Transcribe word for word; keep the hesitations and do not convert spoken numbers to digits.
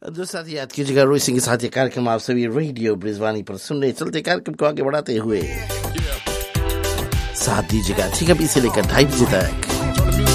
दोस्तों साथ याद कीजिएगा रोहित सिंह के साथ ये कार्यक्रम आप सभी रेडियो ब्रिजवानी पर सुन रहे। चलते कार्यक्रम को आगे बढ़ाते हुए साथ दीजिएगा ठीक है, अभी से लेकर ढाई बजे तक।